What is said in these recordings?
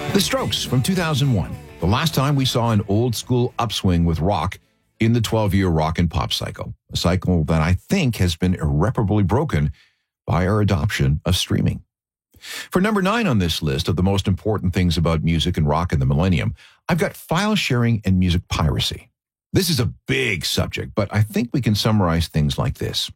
The Strokes from 2001, the last time we saw an old-school upswing with rock in the 12-year rock and pop cycle, a cycle that I think has been irreparably broken by our adoption of streaming. For number 9 on this list of the most important things about music and rock in the millennium, I've got file sharing and music piracy. This is a big subject, but I think we can summarize things like this.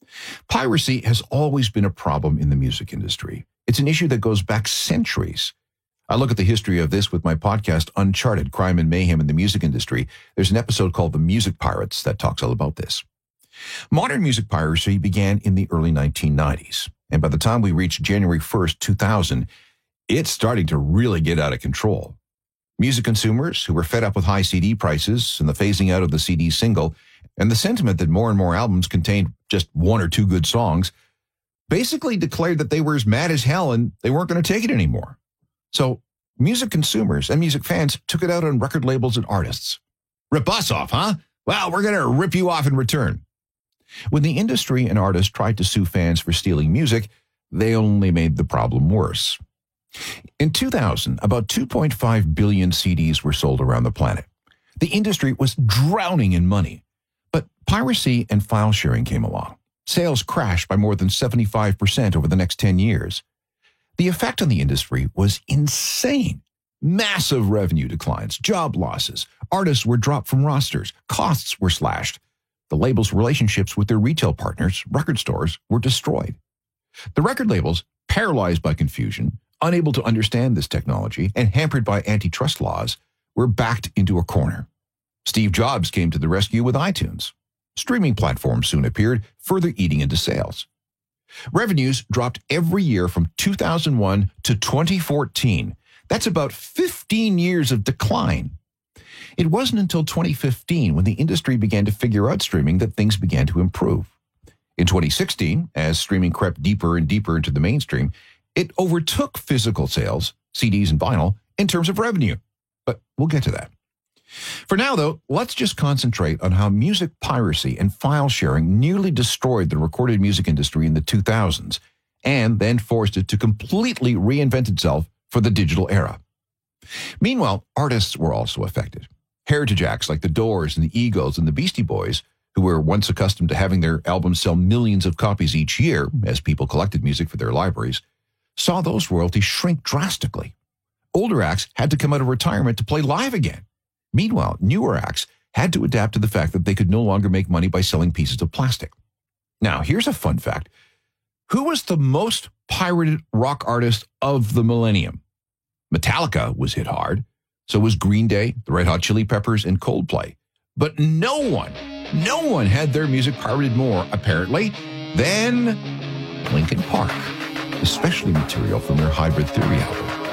Piracy has always been a problem in the music industry. It's an issue that goes back centuries. I look at the history of this with my podcast, Uncharted, Crime and Mayhem in the Music Industry. There's an episode called The Music Pirates that talks all about this. Modern music piracy began in the early 1990s. And by the time we reached January 1st, 2000, it's starting to really get out of control. Music consumers who were fed up with high CD prices and the phasing out of the CD single and the sentiment that more and more albums contained just one or two good songs basically declared that they were as mad as hell and they weren't going to take it anymore. So music consumers and music fans took it out on record labels and artists. Rip us off, huh? Well, we're going to rip you off in return. When the industry and artists tried to sue fans for stealing music, they only made the problem worse. In 2000, about 2.5 billion CDs were sold around the planet. The industry was drowning in money. But piracy and file sharing came along. Sales crashed by more than 75% over the next 10 years. The effect on the industry was insane. Massive revenue declines, job losses, artists were dropped from rosters, costs were slashed. The labels' relationships with their retail partners, record stores, were destroyed. The record labels, paralyzed by confusion, unable to understand this technology, and hampered by antitrust laws, were backed into a corner. Steve Jobs came to the rescue with iTunes. Streaming platforms soon appeared, further eating into sales. Revenues dropped every year from 2001 to 2014. That's about 15 years of decline. It wasn't until 2015 when the industry began to figure out streaming that things began to improve. In 2016, as streaming crept deeper and deeper into the mainstream, it overtook physical sales, CDs and vinyl, in terms of revenue. But we'll get to that. For now, though, let's just concentrate on how music piracy and file sharing nearly destroyed the recorded music industry in the 2000s and then forced it to completely reinvent itself for the digital era. Meanwhile, artists were also affected. Heritage acts like The Doors and the Eagles and the Beastie Boys, who were once accustomed to having their albums sell millions of copies each year as people collected music for their libraries, saw those royalties shrink drastically. Older acts had to come out of retirement to play live again. Meanwhile, newer acts had to adapt to the fact that they could no longer make money by selling pieces of plastic. Now, here's a fun fact. Who was the most pirated rock artist of the millennium? Metallica was hit hard. So was Green Day, the Red Hot Chili Peppers, and Coldplay. But no one had their music pirated more, apparently, than Linkin Park, especially material from their Hybrid Theory album.